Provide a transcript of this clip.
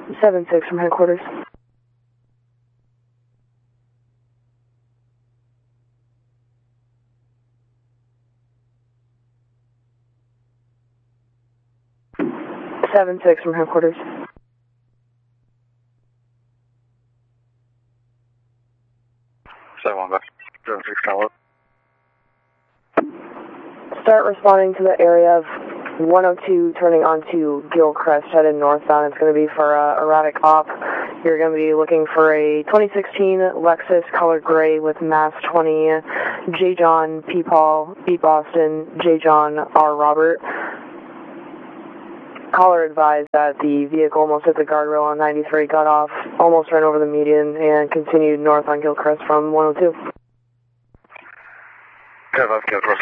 7-6 from headquarters. Seven six from headquarters. Start responding to the area of 102 turning onto Gilcrest headed northbound. It's going to be for erratic op. You're going to be looking for a 2016 Lexus colored gray with mass 20 J. John P. Paul B. Boston J. John R. Robert. Caller advised that the vehicle almost hit the guardrail on 93, got off, almost ran over the median, and continued north on Gilcrest from 102. Okay, that's Gilcrest.